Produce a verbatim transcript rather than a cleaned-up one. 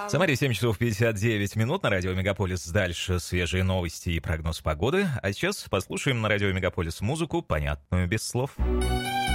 Самаре семь часов пятьдесят девять минут, на радио Мегаполис. Дальше свежие новости и прогноз погоды. А сейчас послушаем на радио Мегаполис музыку, понятную без слов.